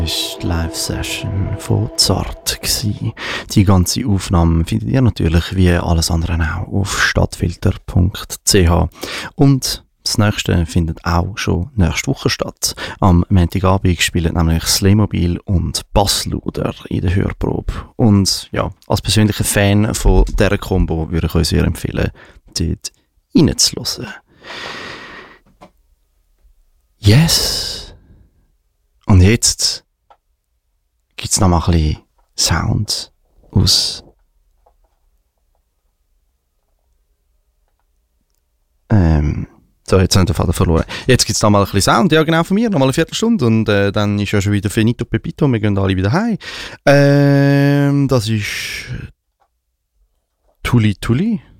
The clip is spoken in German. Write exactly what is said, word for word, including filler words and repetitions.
Das war die Live-Session von Zart. Die ganze Aufnahme findet ihr natürlich wie alles andere auch auf stadtfilter punkt c h. Und das nächste findet auch schon nächste Woche statt. Am Montagabend spielen nämlich Slaymobil und Bassluder in der Hörprobe. Und ja, als persönlicher Fan von dieser Combo würde ich euch sehr empfehlen, dort reinzuhören. Yes! Und jetzt gibt es noch mal ein bisschen Sound aus ähm so, jetzt haben wir den Faden verloren. Jetzt gibt es noch mal ein bisschen Sound, ja genau, von mir, noch mal eine Viertelstunde und äh, dann ist ja schon wieder finito pepito, wir gehen alle wieder heim. Ähm, das ist Tuli Tuli